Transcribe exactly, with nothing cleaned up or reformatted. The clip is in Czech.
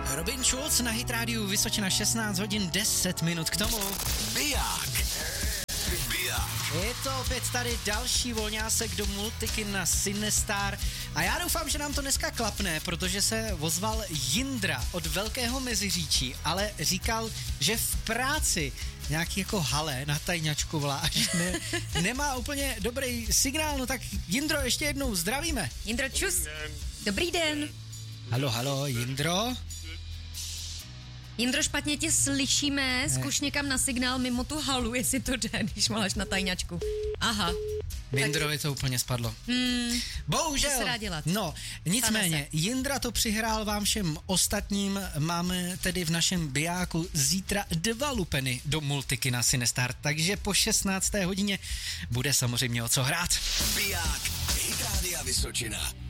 Robin Schulz na Hit Rádiu Vysočina, šestnáct hodin deset minut k tomu. Biják. Biják. Je to opět tady další volňásek do Multiky na Sinestar a já doufám, že nám to dneska klapne, protože se ozval Jindra od Velkého Meziříčí, ale říkal, že v práci nějaký jako hale na tajňačku vlášť ne, nemá úplně dobrý signál, no tak Jindro, ještě jednou zdravíme. Jindro, čus. Dobrý den. Halo, halo, Jindro. Jindro, špatně tě slyšíme, zkuš někam na signál mimo tu halu, jestli to jde, když máš na tajňačku. Aha. Jindrovi to úplně spadlo. Hmm, Bohužel. Co se dá dělat? No, nicméně, Jindra to přihrál vám všem ostatním, máme tedy v našem bijáku zítra dva lupeny do Multiky na Sinestar, takže po šestnácté hodině bude samozřejmě o co hrát. Biják. Hit Rádia Vysočina.